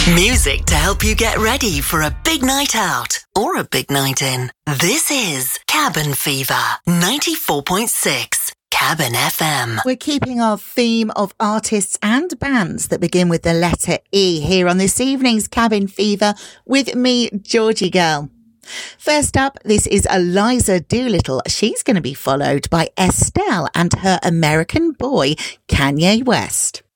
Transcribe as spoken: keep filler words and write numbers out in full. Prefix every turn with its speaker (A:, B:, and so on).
A: Music to help you get ready for a big night out or a big night in. This is Cabin Fever, ninety-four point six Cabin F M.
B: We're keeping our theme of artists and bands that begin with the letter E here on this evening's Cabin Fever with me, Georgie Girl. First up, this is Eliza Doolittle. She's going to be followed by Estelle and her American boy, Kanye West.